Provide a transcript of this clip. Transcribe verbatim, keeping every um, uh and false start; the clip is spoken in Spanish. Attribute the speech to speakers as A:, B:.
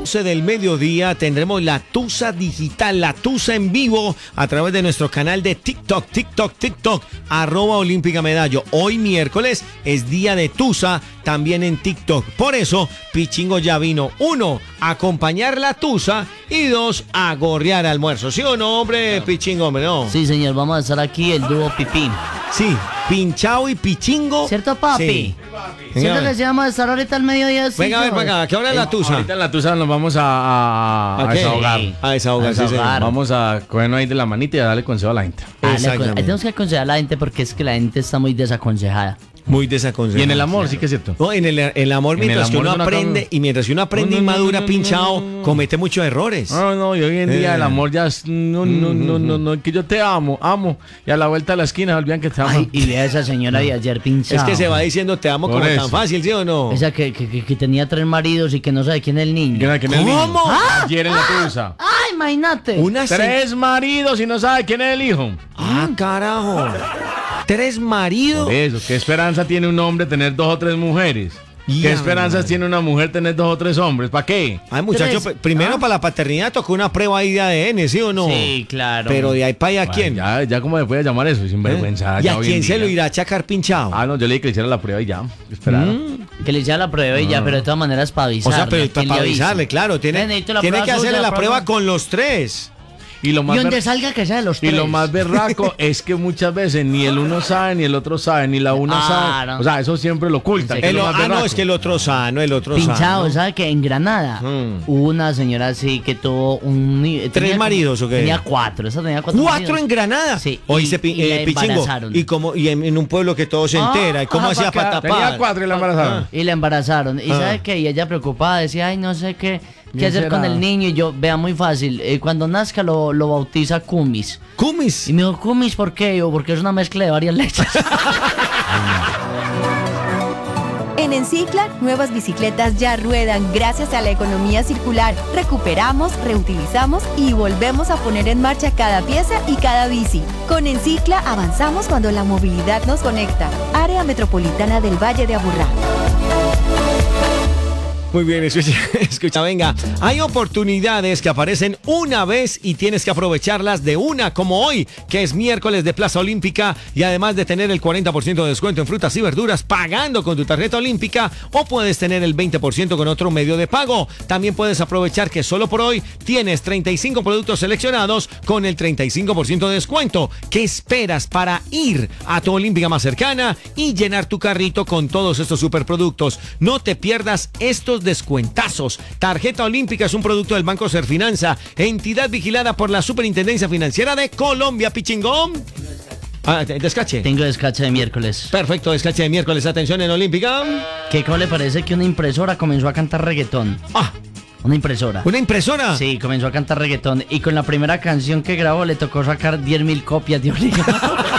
A: once del mediodía tendremos la Tusa Digital, la Tusa en vivo a través de nuestro canal de TikTok, TikTok, TikTok, arroba Olímpica Medallo. Hoy miércoles es día de Tusa también en TikTok. Por eso, Pichingo ya vino, uno, a acompañar la Tusa y dos, a gorrear almuerzo. ¿Sí o no, hombre, Pichingo, hombre, no?
B: Sí, señor, vamos a estar aquí el dúo Pipín.
A: Sí, Pinchao y Pichingo.
B: ¿Cierto, papi?
A: Sí.
B: ¿Cierto que se llama estar ahorita al mediodía? Sí,
A: venga, a ver, venga, ¿a qué hora es la Tusa?
C: Ahorita en la Tusa nos vamos a, a,
A: ¿A
C: a
A: qué?
C: desahogar.
A: A desahogar,
B: A
A: sí,
B: desahogar.
A: señor.
C: Vamos a cogernos ahí de la manita y a darle consejo a la gente.
B: Ah, le acon-
A: Exactamente.
B: tenemos que aconsejar a la gente porque es que la gente está muy desaconsejada.
A: Muy desaconsejado.
C: Y en el amor, sí que es cierto.
A: No, en el, el amor,
C: En
A: mientras
C: el
A: que
C: amor
A: uno
C: es una
A: aprende,
C: cosa-
A: y mientras que uno aprende
C: No,
A: y
C: no, no,
A: madura,
C: no, no,
A: Pinchao,
C: no, no.
A: comete muchos errores.
C: No, no, y hoy en día
A: Eh.
C: el amor ya es. No, no, no, no, no, que yo te amo, amo. Y a la vuelta de la esquina olvidan que te amo.
B: Ay, y vea a esa señora de ayer pinchada.
A: Es que se va diciendo te amo
C: Por
A: como
C: eso.
A: tan fácil, ¿sí o no?
B: Esa que, que, que- que tenía tres maridos y que no sabe quién es el niño.
C: ¿Quién era- quién es el niño?
A: ¿Cómo?
C: Ayer en la Tusa.
B: ¡Ay, imagínate!
A: Una se-
C: Tres maridos y no sabe quién es el hijo.
A: Ah, carajo. Tres maridos.
C: Por eso, ¿qué esperanza tiene un hombre tener dos o tres mujeres?
A: Ya,
C: ¿Qué esperanzas
A: madre.
C: tiene una mujer tener dos o tres hombres? ¿Para qué?
A: Ay, muchachos,
B: Tres.
A: primero
B: Ah.
A: para la paternidad tocó una prueba ahí de A D N, ¿sí o no?
B: Sí, claro.
A: Pero de ahí para allá, ¿a
C: Ay,
A: quién?
C: Ya, ya como se puede llamar eso, sin vergüenza.
A: ¿Y
C: ya
A: a
C: hoy
A: quién
C: en
A: se
C: día.
A: lo irá a achacar Pinchao?
C: Ah, no, yo le dije que le hiciera la prueba y ya. Esperara.
B: Que le hiciera la prueba y ya, pero de todas maneras para
A: O
B: avisarle.
A: sea, pero
B: ¿a quién
A: para
B: le avisa?
A: avisarle, claro. Tiene,
B: Ven, necesito la
A: tiene
B: prueba
A: que hacerle
B: suya,
A: la
B: la
A: prueba
B: prueba.
A: con los tres.
C: Y lo
B: Y
C: más
B: donde
C: ver-
B: salga que sea de los
C: Y
B: tres.
C: lo más berraco es que muchas veces ni el uno sabe, ni el otro sabe, ni la una
B: Claro.
C: sabe. O sea, eso siempre lo ocultan.
B: Sí,
C: que es
A: El-
C: lo más
A: ah, no,
C: berraco.
A: es que el otro sano, el otro
B: Pinchado,
A: sano.
B: ¿sabe que en Granada
A: Mm.
B: hubo una señora así que tuvo un... ni- tenía-
A: maridos o qué?
B: Tenía cuatro, esa tenía cuatro
A: ¿Cuatro
B: maridos.
A: en Granada?
B: Sí,
A: Hoy
B: y-
A: se pi-
B: y la
A: eh, Pichingo.
B: embarazaron.
A: Y, como, y en, en un pueblo que todo se
B: Ah,
A: entera. ¿Y cómo
B: ajá,
A: hacía
B: pa'
A: para
B: acá.
A: tapar?
C: Tenía cuatro y la embarazaron.
B: Y la embarazaron. ¿Y
A: Ah.
B: sabe qué? Y ella preocupada decía, ay, no sé qué, qué
C: ¿Quién
B: hacer
C: será?
B: con el niño. Y yo, vea, muy fácil. eh, cuando nazca lo, lo bautiza Cumis.
A: Cumis.
B: Y me dijo, ¿Cumis por qué? Yo, porque es una mezcla de varias leches.
D: En Encicla, nuevas bicicletas ya ruedan gracias a la economía circular. Recuperamos, reutilizamos y volvemos a poner en marcha cada pieza y cada bici. Con Encicla avanzamos cuando la movilidad nos conecta. Área Metropolitana del Valle de Aburrá.
A: Muy bien, escucha, escucha, venga. Hay oportunidades que aparecen una vez y tienes que aprovecharlas de una, como hoy, que es miércoles de Plaza Olímpica, y además de tener el cuarenta por ciento de descuento en frutas y verduras pagando con tu tarjeta olímpica, o puedes tener el veinte por ciento con otro medio de pago. También puedes aprovechar que solo por hoy tienes treinta y cinco productos seleccionados con el treinta y cinco por ciento de descuento. ¿Qué esperas para ir a tu Olímpica más cercana y llenar tu carrito con todos estos superproductos? No te pierdas estos descuentazos. Tarjeta Olímpica es un producto del Banco Serfinanza, entidad vigilada por la Superintendencia Financiera de Colombia. Pichingón. Ah, te- descache.
B: Tengo descache de miércoles.
A: Perfecto, descache de miércoles. Atención en Olímpica.
B: ¿Qué cómo le parece que una impresora comenzó a cantar reggaetón?
A: Ah,
B: Una impresora.
A: una impresora.
B: Sí, comenzó a cantar reggaetón y con la primera canción que grabó le tocó sacar diez mil copias de obligado.